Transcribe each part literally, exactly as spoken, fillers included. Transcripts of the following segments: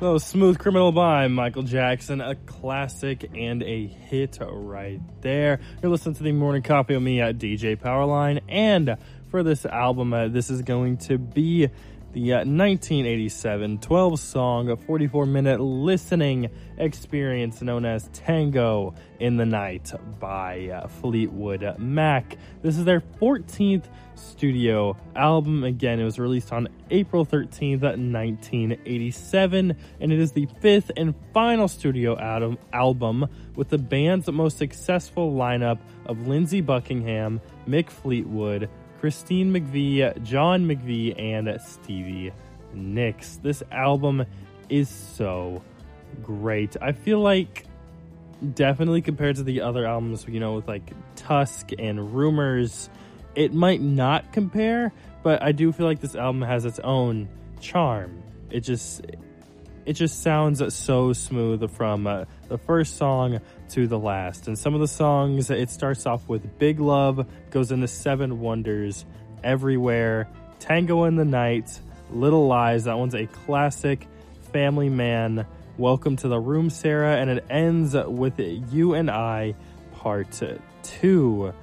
Oh, Smooth Criminal by Michael Jackson, a classic and a hit right there. You're listening to the Morning Coffee with me at D J Powerline, and for this album, uh, this is going to be the uh, nineteen eighty-seven twelve-song, forty-four minute listening experience known as Tango in the Night by uh, Fleetwood Mac. This is their fourteenth studio album. Again, it was released on April thirteenth, nineteen eighty-seven, and it is the fifth and final studio album, album with the band's most successful lineup of Lindsey Buckingham, Mick Fleetwood, Christine McVie, John McVie, and Stevie Nicks. This album is so great. I feel like definitely compared to the other albums, you know, with like Tusk and Rumors, it might not compare, but I do feel like this album has its own charm. It just it just sounds so smooth from uh, the first song to the last. And some of the songs, it starts off with Big Love, goes into Seven Wonders, Everywhere, Tango in the Night, Little Lies, that one's a classic, Family Man, Welcome to the Room, Sarah, and it ends with You and I, Part two.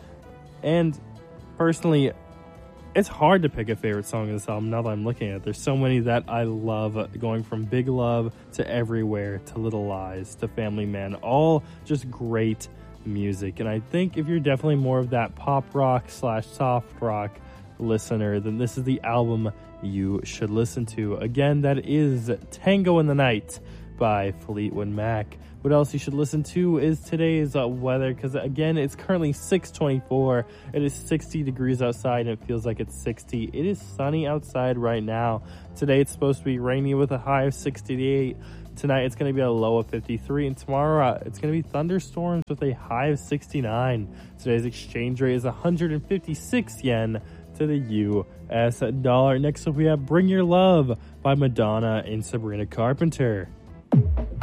And personally, it's hard to pick a favorite song of this album now that I'm looking at it. There's so many that I love, going from Big Love to Everywhere to Little Lies to Family Man, all just great music. And I think if you're definitely more of that pop rock slash soft rock listener, then this is the album you should listen to. Again, that is Tango in the Night by Fleetwood Mac. What else you should listen to is today's uh, weather, because again, it's currently six twenty-four. It is sixty degrees outside, and it feels like it's sixty. It is sunny outside right now. Today, it's supposed to be rainy with a high of sixty-eight. Tonight, it's going to be a low of fifty-three, and tomorrow, uh, it's going to be thunderstorms with a high of sixty-nine. Today's exchange rate is one hundred fifty-six yen to the U S dollar. Next up, we have Bring Your Love by Madonna and Sabrina Carpenter.